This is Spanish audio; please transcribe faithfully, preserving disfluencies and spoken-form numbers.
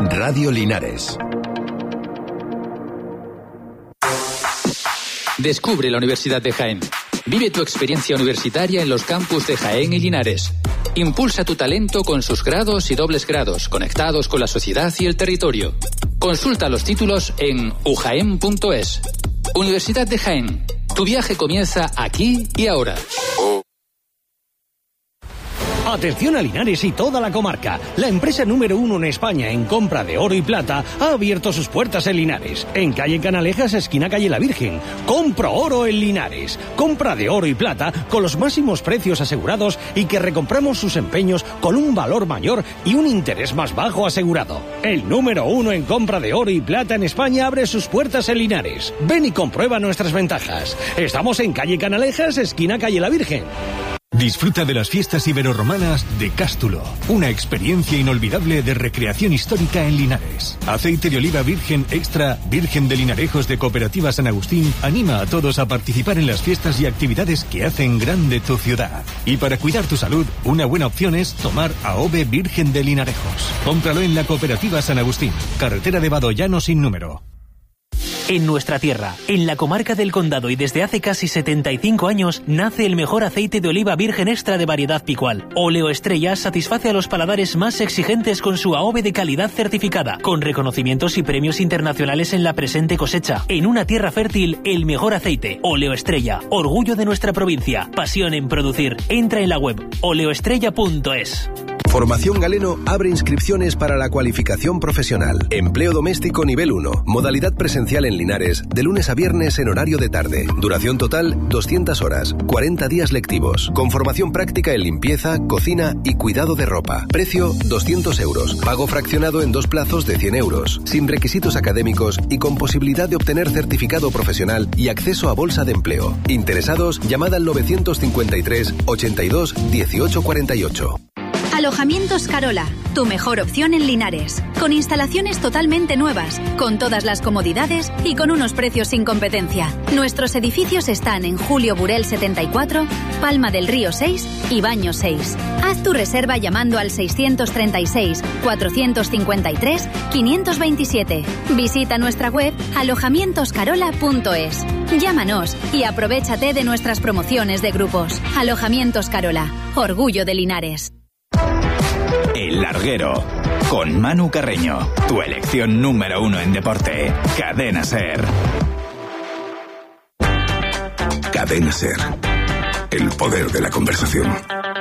Radio Linares. Descubre la Universidad de Jaén. Vive tu experiencia universitaria en los campus de Jaén y Linares. Impulsa tu talento con sus grados y dobles grados, conectados con la sociedad y el territorio. Consulta los títulos en u jaén punto es. Universidad de Jaén. Tu viaje comienza aquí y ahora. Atención a Linares y toda la comarca. La empresa número uno en España en compra de oro y plata ha abierto sus puertas en Linares. En calle Canalejas, esquina calle La Virgen. Compro oro en Linares. Compra de oro y plata con los máximos precios asegurados y que recompramos sus empeños con un valor mayor y un interés más bajo asegurado. El número uno en compra de oro y plata en España abre sus puertas en Linares. Ven y comprueba nuestras ventajas. Estamos en calle Canalejas, esquina calle La Virgen. Disfruta de las fiestas iberorromanas de Cástulo, una experiencia inolvidable de recreación histórica en Linares. Aceite de oliva virgen extra, Virgen de Linarejos de Cooperativa San Agustín, anima a todos a participar en las fiestas y actividades que hacen grande tu ciudad. Y para cuidar tu salud, una buena opción es tomar A O V E Virgen de Linarejos. Cómpralo en la Cooperativa San Agustín, carretera de Badollano sin número. En nuestra tierra, en la comarca del Condado y desde hace casi setenta y cinco años, nace el mejor aceite de oliva virgen extra de variedad Picual. Óleo Estrella satisface a los paladares más exigentes con su A O V E de calidad certificada, con reconocimientos y premios internacionales en la presente cosecha. En una tierra fértil, el mejor aceite. Óleo Estrella, orgullo de nuestra provincia, pasión en producir. Entra en la web oleoestrella punto es. Formación Galeno abre inscripciones para la cualificación profesional. Empleo doméstico nivel uno. Modalidad presencial en Linares, de lunes a viernes en horario de tarde. Duración total, doscientas horas. cuarenta días lectivos. Con formación práctica en limpieza, cocina y cuidado de ropa. Precio, doscientos euros. Pago fraccionado en dos plazos de cien euros. Sin requisitos académicos y con posibilidad de obtener certificado profesional y acceso a bolsa de empleo. Interesados, llamad al novecientos cincuenta y tres, ochenta y dos, dieciocho cuarenta y ocho. Alojamientos Carola, tu mejor opción en Linares. Con instalaciones totalmente nuevas, con todas las comodidades y con unos precios sin competencia. Nuestros edificios están en Julio Burel setenta y cuatro, Palma del Río seis y Baños seis. Haz tu reserva llamando al seiscientos treinta y seis, cuatrocientos cincuenta y tres, quinientos veintisiete. Visita nuestra web alojamientos carola punto es. Llámanos y aprovéchate de nuestras promociones de grupos. Alojamientos Carola, orgullo de Linares. El Larguero, con Manu Carreño, tu elección número uno en deporte. Cadena Ser. Cadena Ser. El poder de la conversación.